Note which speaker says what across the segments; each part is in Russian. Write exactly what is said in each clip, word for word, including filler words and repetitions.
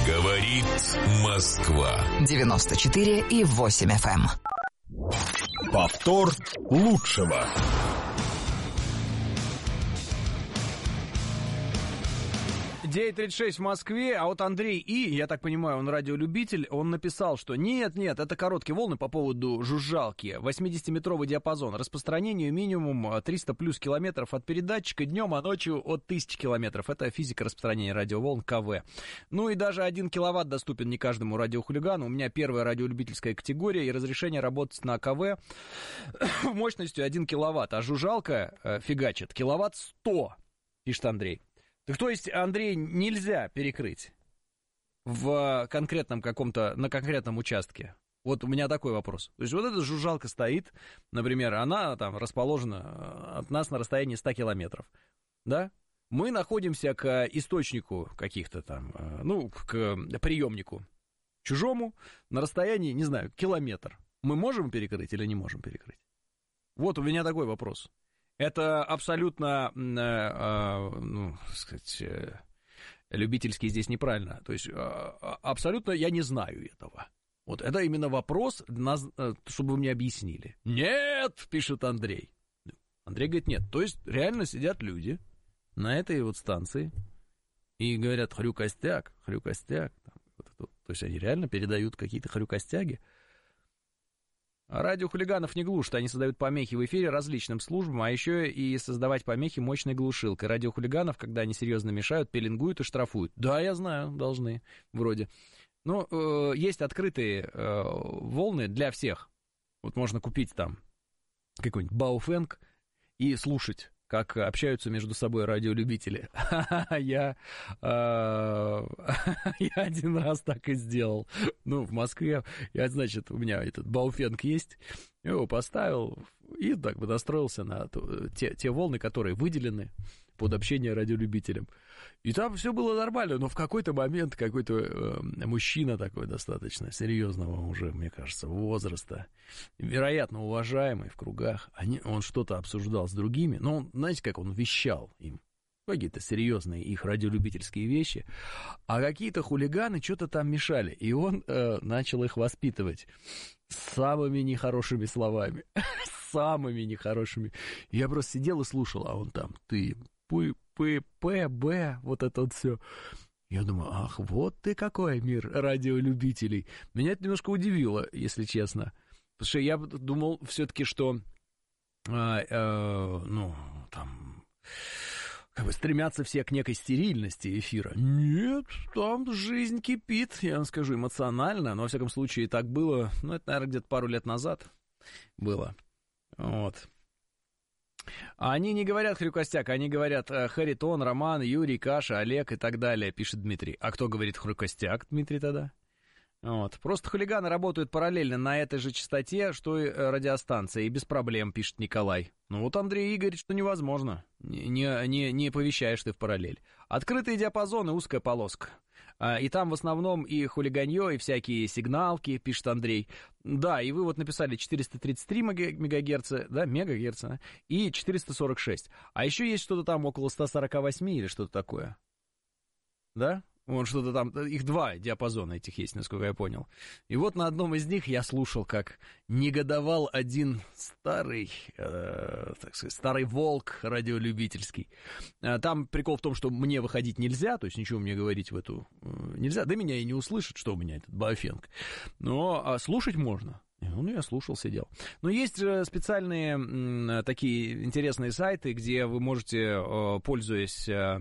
Speaker 1: Говорит Москва.
Speaker 2: девяносто четыре и восемь эф эм.
Speaker 1: Повтор лучшего.
Speaker 3: девять тридцать шесть в Москве, а вот Андрей И, я так понимаю, он радиолюбитель, он написал, что нет, нет, это короткие волны по поводу жужжалки, восьмидесятиметровый диапазон, распространению минимум триста плюс километров от передатчика, днем, а ночью от тысячи километров, это физика распространения радиоволн КВ. Ну и даже один киловатт доступен не каждому радиохулигану, у меня первая радиолюбительская категория и разрешение работать на КВ мощностью один киловатт, а жужжалка э, фигачит киловатт сто, пишет Андрей. Так то есть, Андрей, нельзя перекрыть в конкретном каком-то, на конкретном участке? Вот у меня такой вопрос. То есть вот эта жужжалка стоит, например, она там расположена от нас на расстоянии ста километров, да? Мы находимся к источнику каких-то там, ну, к приемнику чужому на расстоянии, не знаю, километр. Мы можем перекрыть или не можем перекрыть? Вот у меня такой вопрос. Это абсолютно, э, э, ну, так сказать, э, любительский здесь неправильно. То есть, э, абсолютно я не знаю этого. Вот это именно вопрос, чтобы вы мне объяснили. Нет, пишет Андрей. Андрей говорит, нет. То есть, реально сидят люди на этой вот станции и говорят, хрю-костяк, хрю-костяк. То есть, они реально передают какие-то хрю-костяги. Радиохулиганов не глушат, они создают помехи в эфире различным службам, а еще и создавать помехи мощной глушилкой. Радиохулиганов, когда они серьезно мешают, пеленгуют и штрафуют. Да, я знаю, должны, вроде. Но э, есть открытые э, волны для всех. Вот можно купить там какой-нибудь Бауфенг и слушать, как общаются между собой радиолюбители. Я, я один раз так и сделал. Ну, в Москве, я, значит, у меня этот Бауфенг есть, его поставил и так бы настроился на те, те волны, которые выделены под общение радиолюбителям. И там все было нормально, но в какой-то момент какой-то э, мужчина такой достаточно серьезного уже, мне кажется, возраста, вероятно, уважаемый в кругах, они, он что-то обсуждал с другими, но он, знаете, как он вещал им какие-то серьезные их радиолюбительские вещи, а какие-то хулиганы что-то там мешали, и он э, начал их воспитывать самыми нехорошими словами, самыми нехорошими. Я просто сидел и слушал, а он там, ты... П, П, П, Б, вот это вот все. Я думаю, ах, вот ты какой мир радиолюбителей. Меня это немножко удивило, если честно. Потому что я думал все-таки, что, а, а, ну, там, как бы стремятся все к некой стерильности эфира. Нет, там жизнь кипит, я вам скажу, эмоционально. Но, во всяком случае, так было, ну, это, наверное, где-то пару лет назад было. Вот. А они не говорят хрю-костяк, они говорят Харитон, Роман, Юрий, Каша, Олег и так далее, пишет Дмитрий. А кто говорит хрю-костяк, Дмитрий, тогда? Вот. Просто хулиганы работают параллельно на этой же частоте, что и радиостанция, и без проблем, пишет Николай. Ну вот Андрей говорит, что невозможно, не, не, не повещаешь ты в параллель. Открытые диапазоны, узкая полоска. И там в основном и хулиганье, и всякие сигналки, пишет Андрей. Да, и вы вот написали четыреста тридцать три мегагерца, да, мегагерца, да, и четыреста сорок шесть. А еще есть что-то там около сто сорок восемь или что-то такое. Да? Вон что-то там, их два диапазона этих есть, насколько я понял. И вот на одном из них я слушал, как негодовал один старый, э, так сказать, старый волк радиолюбительский. Там прикол в том, что мне выходить нельзя, то есть ничего мне говорить в эту э, нельзя, да меня и не услышат, что у меня этот Бауфенг. Но а слушать можно. Ну, я слушал, сидел. Но есть же специальные м, такие интересные сайты, где вы можете, э, пользуясь... Э,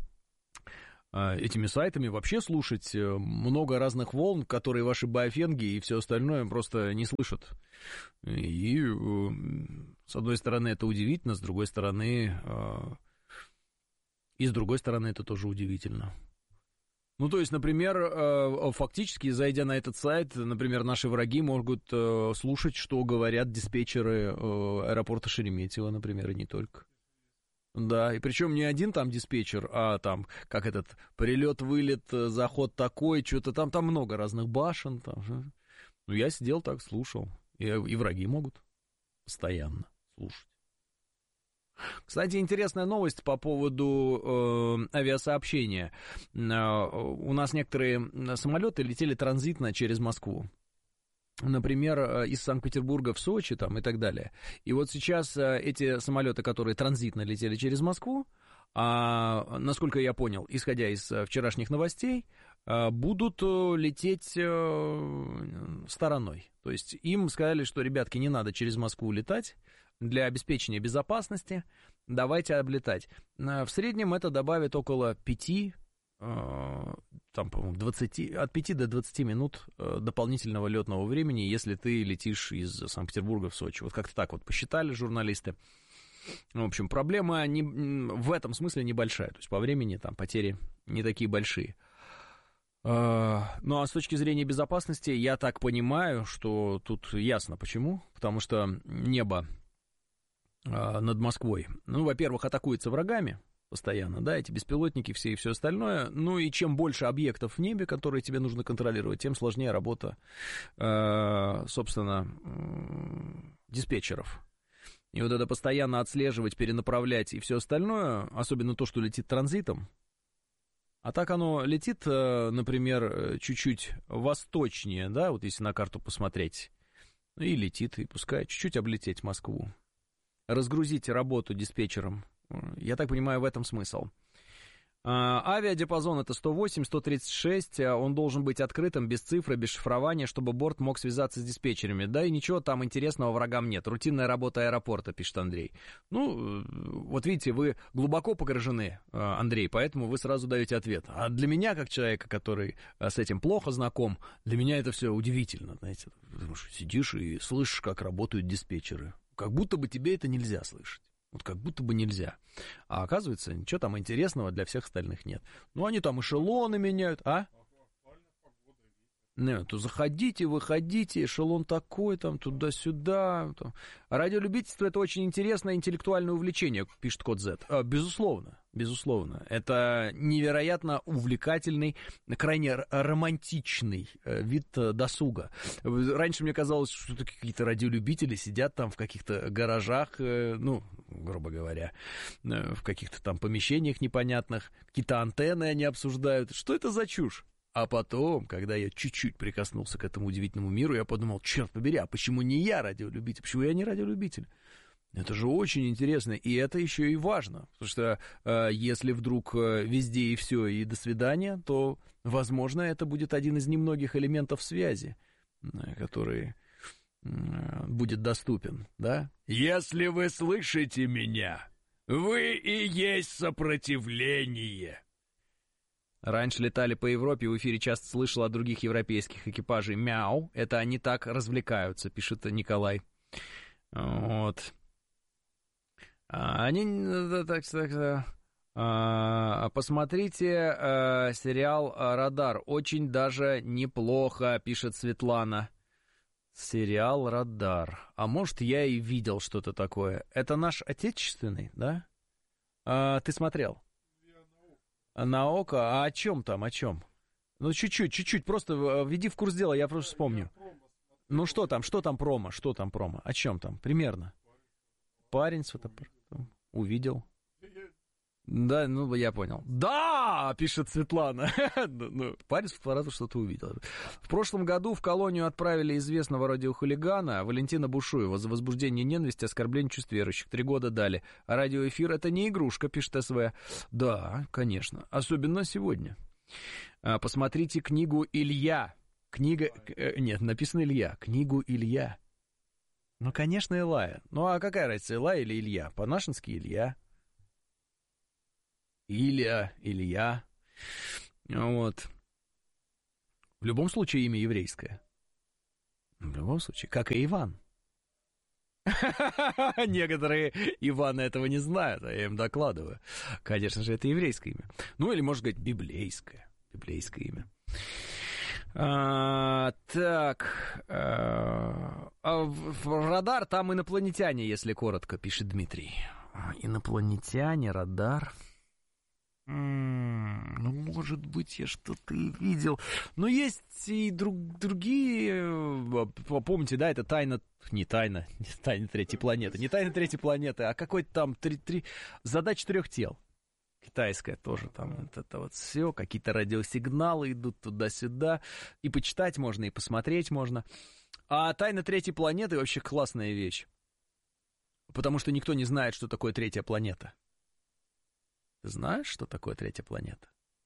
Speaker 3: этими сайтами вообще слушать много разных волн, которые ваши бауфенги и все остальное просто не слышат. И с одной стороны это удивительно, с другой стороны и с другой стороны это тоже удивительно. Ну, то есть, например, фактически, зайдя на этот сайт, например, наши враги могут слушать, что говорят диспетчеры аэропорта Шереметьево, например, и не только. Да, и причем не один там диспетчер, а там, как этот, прилет, вылет, заход такой, что-то там, там много разных башен. Там. Ну, я сидел так, слушал. И, и враги могут постоянно слушать. Кстати, интересная новость по поводу э, авиасообщения. Э, у нас некоторые самолеты летели транзитно через Москву. Например, из Санкт-Петербурга в Сочи там, и так далее. И вот сейчас эти самолеты, которые транзитно летели через Москву, а, насколько я понял, исходя из вчерашних новостей, будут лететь стороной. То есть им сказали, что, ребятки, не надо через Москву летать для обеспечения безопасности, давайте облетать. В среднем это добавит около пяти, там, по-моему, двадцати, от пяти до двадцати минут дополнительного летного времени, если ты летишь из Санкт-Петербурга в Сочи. Вот как-то так вот посчитали журналисты. В общем, проблема не, в этом смысле небольшая. То есть по времени там потери не такие большие. Ну, а с точки зрения безопасности, я так понимаю, что тут ясно почему. Потому что небо над Москвой, ну, во-первых, атакуется врагами постоянно, да, эти беспилотники все и все остальное. Ну, и чем больше объектов в небе, которые тебе нужно контролировать, тем сложнее работа, собственно, диспетчеров. И вот это постоянно отслеживать, перенаправлять и все остальное, особенно то, что летит транзитом. А так оно летит, например, чуть-чуть восточнее, да, вот если на карту посмотреть, и летит, и пускай чуть-чуть облететь Москву. Разгрузить работу диспетчерам. Я так понимаю, в этом смысл. А, авиадиапазон это сто восемь - сто тридцать шесть, он должен быть открытым, без цифры, без шифрования, чтобы борт мог связаться с диспетчерами. Да и ничего там интересного врагам нет. Рутинная работа аэропорта, пишет Андрей. Ну, вот видите, вы глубоко погружены, Андрей, поэтому вы сразу даете ответ. А для меня, как человека, который с этим плохо знаком, для меня это все удивительно, знаете. Потому что сидишь и слышишь, как работают диспетчеры. Как будто бы тебе это нельзя слышать. Вот как будто бы нельзя. А оказывается, ничего там интересного для всех остальных нет. Ну, они там эшелоны меняют, а? Нет, то заходите, выходите, эшелон такой, там, туда-сюда. Там. Радиолюбительство — это очень интересное интеллектуальное увлечение, пишет Код Z. А, безусловно, безусловно. Это невероятно увлекательный, крайне романтичный вид досуга. Раньше мне казалось, что какие-то радиолюбители сидят там в каких-то гаражах, ну, грубо говоря, в каких-то там помещениях непонятных, какие-то антенны они обсуждают. Что это за чушь? А потом, когда я чуть-чуть прикоснулся к этому удивительному миру, я подумал, черт побери, а почему не я радиолюбитель? Почему я не радиолюбитель? Это же очень интересно, и это еще и важно. Потому что э, если вдруг э, везде и все, и до свидания, то, возможно, это будет один из немногих элементов связи, э, который э, будет доступен, да? Если вы слышите меня, вы и есть сопротивление. Раньше летали по Европе, в эфире часто слышал от других европейских экипажей «мяу». Это они так развлекаются, пишет Николай. Вот. Они... Так, так, а, посмотрите а, сериал «Радар». Очень даже неплохо, пишет Светлана. Сериал «Радар». А может, я и видел что-то такое. Это наш отечественный, да? А, ты смотрел? На око? А о чем там, о чем? Ну, чуть-чуть, чуть-чуть, просто введи в курс дела, я просто вспомню. Ну, что там, что там промо, что там промо? О чем там, примерно? Парень с фотоаппаратом увидел. Да, ну, я понял. Да, пишет Светлана. ну, парень с фотоаппаратом что-то увидел. В прошлом году в колонию отправили известного радиохулигана Валентина Бушуева за возбуждение ненависти, оскорбление чувств верующих. Три года дали. А радиоэфир — это не игрушка, пишет СВ. Да, конечно. Особенно сегодня. Посмотрите книгу «Илья». Книга... Нет, написано «Илья». Книгу «Илья». Ну, конечно, Илая. Ну, а какая разница, Илая или Илья? По-нашенски Илья. Илья, Илья. Вот. В любом случае имя еврейское. В любом случае, как и Иван. Некоторые Иваны этого не знают, а я им докладываю. Конечно же, это еврейское имя. Ну, или, можно сказать, библейское. Библейское имя. А, так. А, а в, в радар там инопланетяне, если коротко, пишет Дмитрий. Инопланетяне, радар... М-м, ну, может быть, я что-то и видел. Но есть и друг, другие... Помните, да, это тайна... Не тайна, не тайна третьей планеты. Не тайна третьей планеты, а какой-то там три, три... задача трех тел. Китайская тоже там. Вот это вот все. Какие-то радиосигналы идут туда-сюда. И почитать можно, и посмотреть можно. А тайна третьей планеты вообще классная вещь. Потому что никто не знает, что такое третья планета. Ты знаешь, что такое третья планета?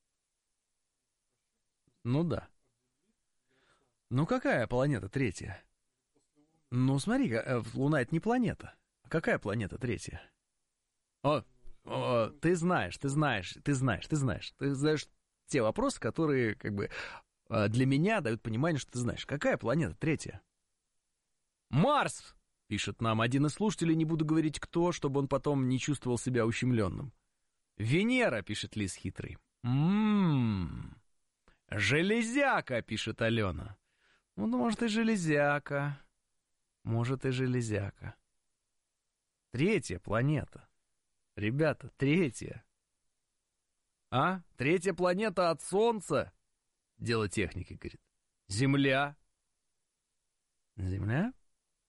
Speaker 3: Ну да. Ну какая планета третья? Ну смотри, Луна — это не планета. Какая планета третья? О, о, ты знаешь, ты знаешь, ты знаешь, ты знаешь. Ты знаешь те вопросы, которые как бы для меня дают понимание, что ты знаешь. Какая планета третья? Марс! Пишет нам один из слушателей, не буду говорить кто, чтобы он потом не чувствовал себя ущемленным. Венера, пишет Лис хитрый. Ммм. Железяка, пишет Алена. Ну, может, и железяка. Может, и железяка. Третья планета. Ребята, третья. А? Третья планета от Солнца? Дело техники, говорит. Земля. Земля?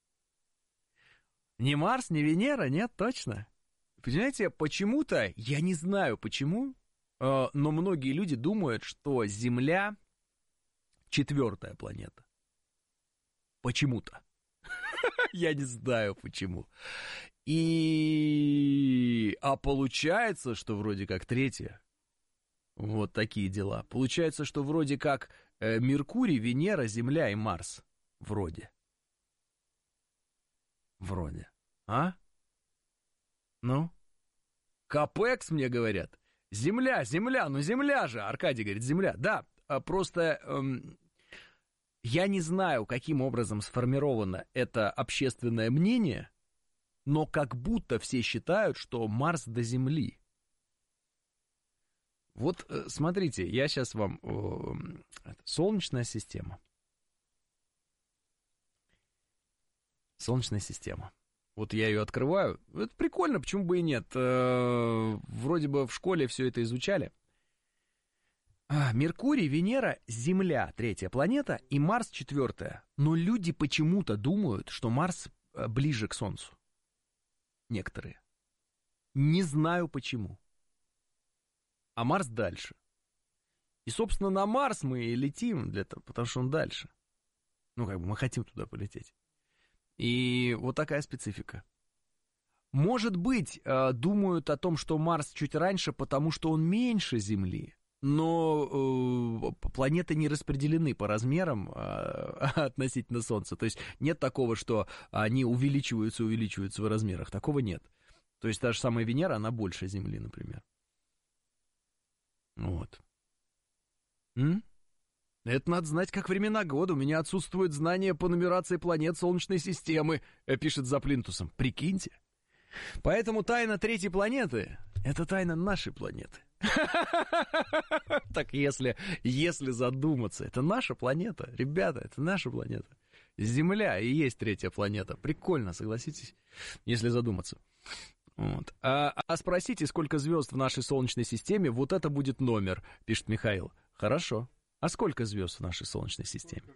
Speaker 3: Не Марс, не Венера, нет, точно. Понимаете, почему-то, я не знаю почему, но многие люди думают, что Земля четвертая планета. Почему-то. Я не знаю почему. И... А получается, что вроде как третья. Вот такие дела. Получается, что вроде как Меркурий, Венера, Земля и Марс. Вроде. Вроде. А? Ну? Капекс, мне говорят. Земля, земля, ну земля же. Аркадий говорит, земля. Да, просто эм, я не знаю, каким образом сформировано это общественное мнение, но как будто все считают, что Марс до Земли. Вот смотрите, я сейчас вам... Э, Солнечная система. Солнечная система. Вот я ее открываю. Это прикольно, почему бы и нет. Вроде бы в школе все это изучали. Меркурий, Венера, Земля, третья планета, и Марс, четвертая. Но люди почему-то думают, что Марс ближе к Солнцу. Некоторые. Не знаю почему. А Марс дальше. И, собственно, на Марс мы и летим, для того, потому что он дальше. Ну, как бы мы хотим туда полететь. И вот такая специфика. Может быть, думают о том, что Марс чуть раньше, потому что он меньше Земли, но э, планеты не распределены по размерам э, относительно Солнца. То есть нет такого, что они увеличиваются, увеличиваются в размерах. Такого нет. То есть та же самая Венера, она больше Земли, например. Вот. М? Это надо знать, как времена года. У меня отсутствует знание по нумерации планет Солнечной системы, пишет за плинтусом. Прикиньте. Поэтому тайна третьей планеты — это тайна нашей планеты. Так если, если задуматься, это наша планета. Ребята, это наша планета. Земля и есть третья планета. Прикольно, согласитесь, если задуматься. Вот. А, а спросите, сколько звезд в нашей Солнечной системе, вот это будет номер, пишет Михаил. Хорошо. А сколько звезд в нашей Солнечной системе?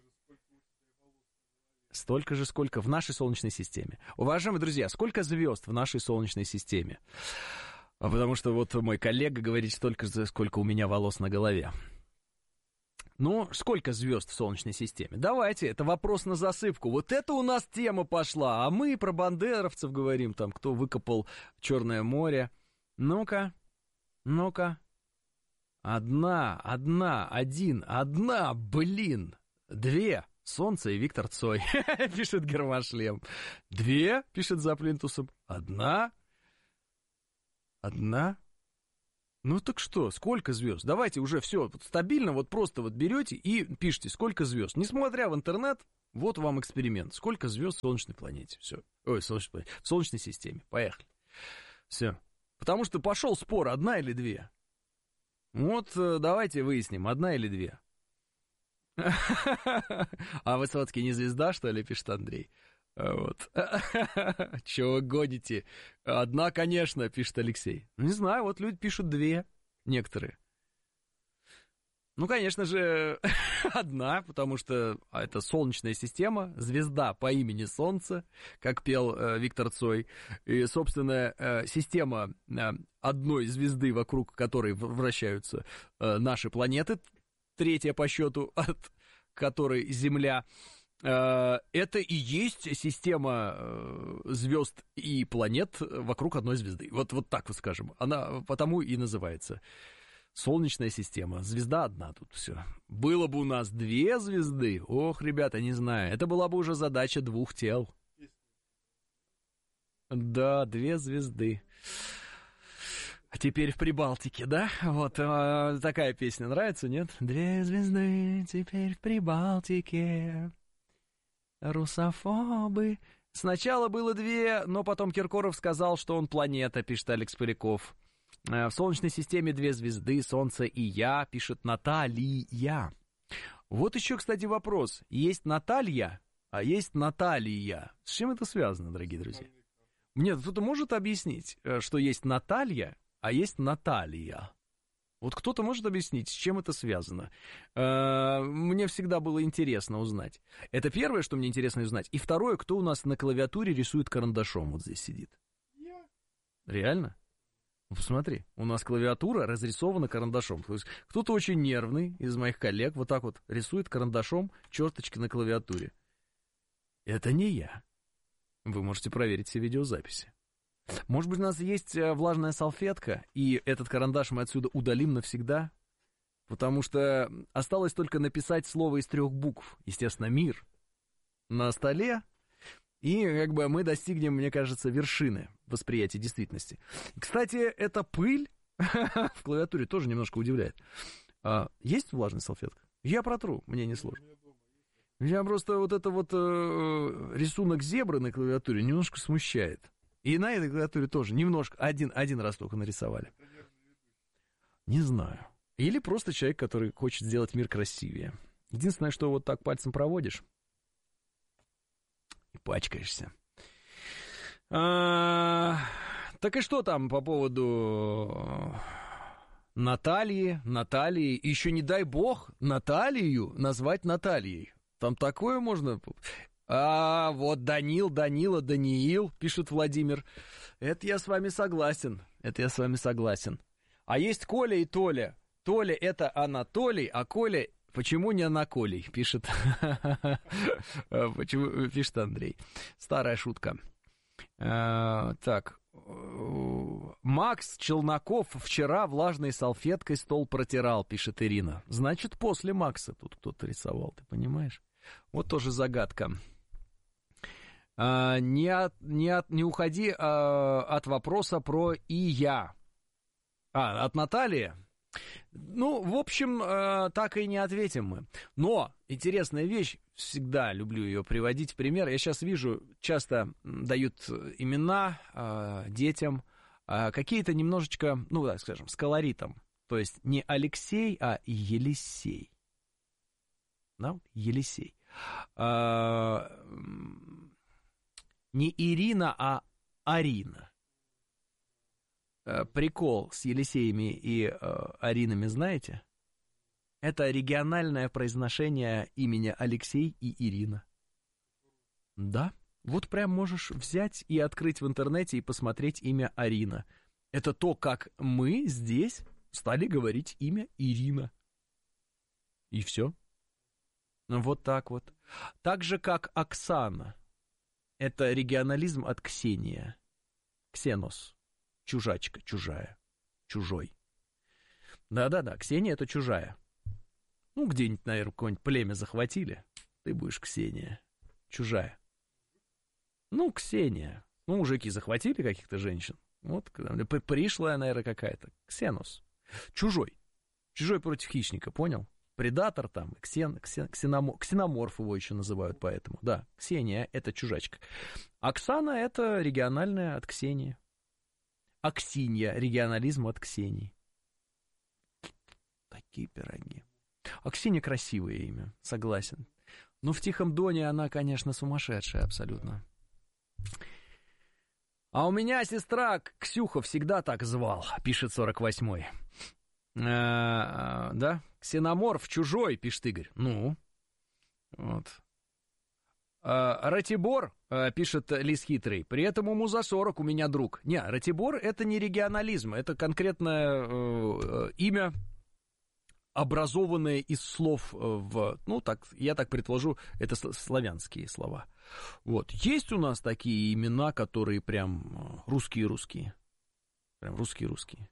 Speaker 3: Столько же, сколько в нашей Солнечной системе. Уважаемые друзья, сколько звезд в нашей Солнечной системе? Потому что вот мой коллега говорит столько же, сколько у меня волос на голове. Ну, сколько звезд в Солнечной системе? Давайте, это вопрос на засыпку. Вот это у нас тема пошла, а мы про бандеровцев говорим, там, кто выкопал Черное море. Ну-ка, ну-ка. Одна, одна, один, одна, блин, две. Солнце и Виктор Цой, пишет Гермошлем. Две, пишет за плинтусом. Одна. Одна. Ну так что, сколько звезд? Давайте уже все вот стабильно, вот просто вот берете и пишите, сколько звезд. Несмотря в интернет, вот вам эксперимент. Сколько звезд в Солнечной планете? Все. Ой, в Солнечной планете. В Солнечной системе. Поехали. Все. Потому что пошел спор, одна или две. Вот давайте выясним, одна или две. А Высоцкий не звезда, что ли, пишет Андрей? Вот. Чего вы гоните? Одна, конечно, пишет Алексей. Не знаю, вот люди пишут две. некоторые. Ну, конечно же, одна, потому что это Солнечная система, звезда по имени Солнце, как пел э, Виктор Цой. И, собственно, э, система э, одной звезды, вокруг которой вращаются э, наши планеты, третья по счету, от которой Земля, э, это и есть система э, звезд и планет вокруг одной звезды. Вот, вот так вот скажем. Она потому и называется Солнечная система. Звезда одна тут все. Было бы у нас две звезды, ох, ребята, не знаю, это была бы уже задача двух тел. Да, две звезды. А теперь в Прибалтике, да? Вот а, такая песня нравится, нет? Две звезды теперь в Прибалтике. Русофобы. Сначала было две, но потом Киркоров сказал, что он планета, пишет Алекс Поляков. В Солнечной системе две звезды, Солнце и я, пишет Наталья. Вот еще, кстати, вопрос. Есть Наталья, а есть Наталья. С чем это связано, дорогие друзья? Мне кто-то может объяснить, что есть Наталья, а есть Наталья? Вот кто-то может объяснить, с чем это связано? Мне всегда было интересно узнать. Это первое, что мне интересно узнать. И второе, кто у нас на клавиатуре рисует карандашом, вот здесь сидит. Реально? Ну, посмотри, у нас клавиатура разрисована карандашом. То есть кто-то очень нервный из моих коллег вот так вот рисует карандашом черточки на клавиатуре. Это не я. Вы можете проверить все видеозаписи. Может быть, у нас есть влажная салфетка, и этот карандаш мы отсюда удалим навсегда? Потому что осталось только написать слово из трех букв. Естественно, мир на столе. И как бы мы достигнем, мне кажется, вершины восприятия действительности. Кстати, эта пыль в клавиатуре тоже немножко удивляет. А, есть влажная салфетка? Я протру, мне не сложно. Меня просто вот это вот э, рисунок зебры на клавиатуре немножко смущает. И на этой клавиатуре тоже немножко, один, один раз только нарисовали. Не знаю. Или просто человек, который хочет сделать мир красивее. Единственное, что вот так пальцем проводишь, и пачкаешься. А, так и что там по поводу Натальи, Натальи, еще не дай бог Наталью назвать Натальей. Там такое можно... А, вот Данил, Данила, Даниил, пишет Владимир. Это я с вами согласен, это я с вами согласен. А есть Коля и Толя. Толя это Анатолий, а Коля... Почему не Анаколий, пишет, Почему, пишет Андрей. Старая шутка. А, так. Макс Челноков вчера влажной салфеткой стол протирал, пишет Ирина. Значит, после Макса тут кто-то рисовал, ты понимаешь? Вот тоже загадка. А, не, от, не, от, не уходи а, от вопроса про и я. А, от Натальи. Ну, в общем, э, так и не ответим мы. Но интересная вещь, всегда люблю ее приводить в пример. Я сейчас вижу, часто дают имена э, детям, э, какие-то немножечко, ну, так скажем, с колоритом. То есть не Алексей, а Елисей. Да? Елисей. Э, не Ирина, а Арина. Прикол с Елисеями и э, Аринами, знаете? Это региональное произношение имени Алексей и Ирина. Да, вот прям можешь взять и открыть в интернете и посмотреть имя Арина. Это то, как мы здесь стали говорить имя Ирина. И все. Вот так вот. Так же, как Оксана. Это регионализм от Ксения. Ксенос. Чужачка, чужая, чужой. Да-да-да, Ксения — это чужая. Ну, где-нибудь, наверное, какое-нибудь племя захватили. Ты будешь Ксения, чужая. Ну, Ксения. Ну, мужики захватили каких-то женщин. Вот, пришлая, наверное, какая-то. Ксенос. Чужой. Чужой против хищника, понял? Предатор там, ксен, ксен, ксеноморф, ксеноморф его еще называют поэтому. Да, Ксения — это чужачка. Оксана — это региональная от Ксении. Аксинья, регионализм от Ксении. Такие пироги. Аксинья красивое имя, согласен. Но в Тихом Доне она, конечно, сумасшедшая абсолютно. А у меня сестра Ксюха всегда так звал, пишет сорок восьмой. А, да? Ксеноморф чужой, пишет Игорь. Ну, вот. А, Ратибор, а, пишет Лис Хитрый, при этом ему за сорок, у меня друг. Не, Ратибор это не регионализм, это конкретное э, имя, образованное из слов в... Ну, так, я так предположу, это славянские слова. Вот. Есть у нас такие имена, которые прям русские-русские. Прям русские-русские.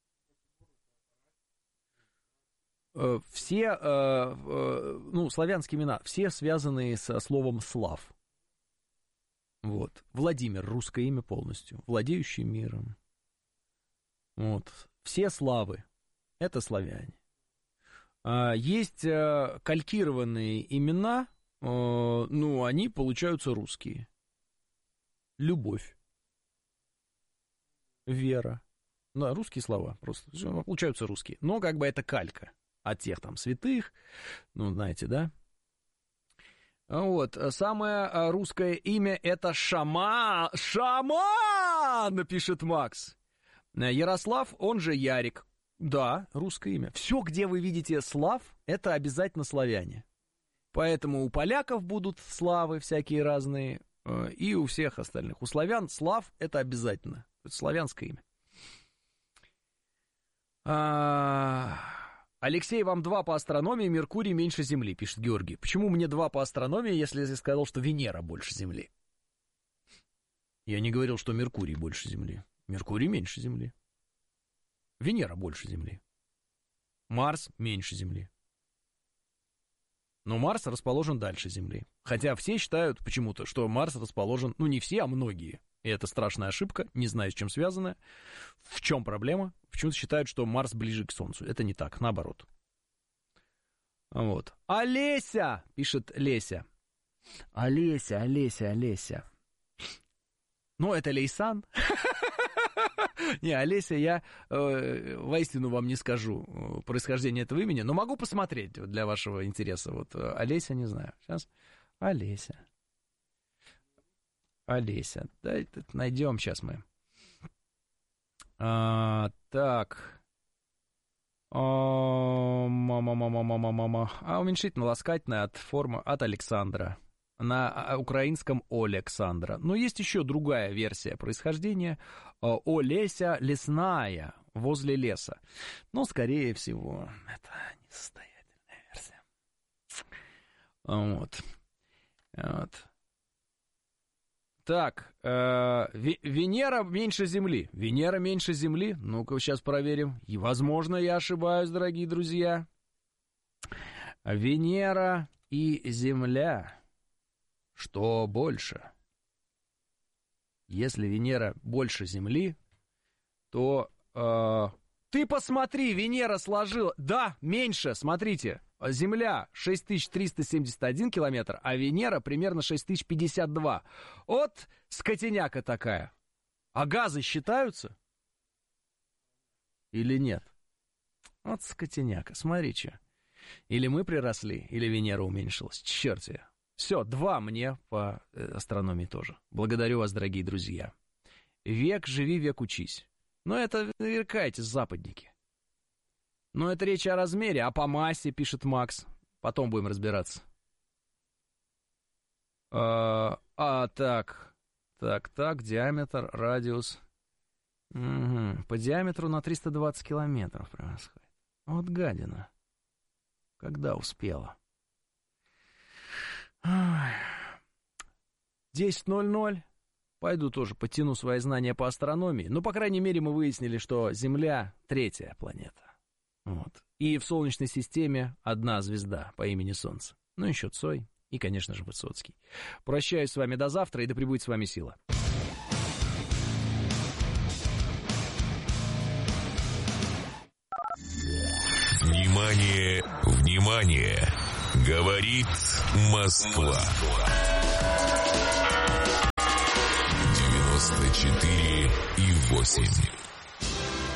Speaker 3: Все, ну, славянские имена, все связанные со словом «слав». Вот. Владимир, русское имя полностью, владеющий миром. Вот. Все славы — это славяне. Есть калькированные имена, ну, они получаются русские. Любовь. Вера. Да, русские слова просто получаются русские. Но как бы это калька от тех там святых, ну, знаете, да? Вот, самое русское имя это Шаман. Шаман, пишет Макс. Ярослав, он же Ярик. Да, русское имя. Все, где вы видите Слав, это обязательно славяне. Поэтому у поляков будут славы всякие разные, и у всех остальных. У славян Слав это обязательно. Это славянское имя. А... Алексей, вам два по астрономии, Меркурий меньше Земли, пишет Георгий. Почему мне два по астрономии, если я сказал, что Венера больше Земли? Я не говорил, что Меркурий больше Земли. Меркурий меньше Земли. Венера больше Земли. Марс меньше Земли. Но Марс расположен дальше Земли. Хотя все считают почему-то, что Марс расположен, ну не все, а многие. И это страшная ошибка, не знаю, с чем связано. В чем проблема? Почему-то считают, что Марс ближе к Солнцу. Это не так, наоборот. Вот. Олеся, пишет Леся. Олеся, Олеся, Олеся. Ну, это Лейсан. Не, Олеся, я э, воистину вам не скажу происхождение этого имени, но могу посмотреть вот, для вашего интереса. Вот Олеся, не знаю. Сейчас. Олеся. Олеся. Да, найдем сейчас мы. А, так. А, мама, мама, мама, мама. А уменьшительно-ласкательная от формы от Александра. На украинском Олександра. Но есть еще другая версия происхождения. Олеся лесная, возле леса. Но, скорее всего, это несостоятельная версия. Вот. Вот. Так, э, Венера меньше Земли. Венера меньше Земли? Ну-ка, сейчас проверим. И, возможно, я ошибаюсь, дорогие друзья. Венера и Земля. Что больше? Если Венера больше Земли, то... Э, ты посмотри, Венера сложила... Да, меньше, смотрите. Земля шесть тысяч триста семьдесят один километр, а Венера примерно шесть тысяч пятьдесят два. Вот скотиняка такая. А газы считаются? Или нет? Вот скотиняка, смотрите. Или мы приросли, или Венера уменьшилась. Черт я. Все, два мне по астрономии тоже. Благодарю вас, дорогие друзья. Век живи, век учись. Но это наверняка эти западники. Но это речь о размере, а по массе, пишет Макс. Потом будем разбираться. А, а так, так, так, диаметр, радиус. Угу. По диаметру на триста двадцать километров превосходит. Вот гадина. Когда успела? десять ноль ноль. Пойду тоже подтяну свои знания по астрономии. Ну, по крайней мере, мы выяснили, что Земля третья планета. Вот. И в Солнечной системе одна звезда по имени Солнце. Ну, еще Цой и, конечно же, Высоцкий. Прощаюсь с вами до завтра, и да пребудет с вами сила.
Speaker 1: Внимание, внимание! Говорит Москва. девяносто четыре и восемь.